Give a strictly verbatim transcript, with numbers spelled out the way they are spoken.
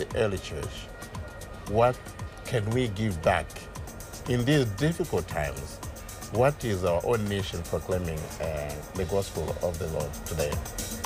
the early church, what can we give back in these difficult times? What is our own nation proclaiming uh, the gospel of the Lord today?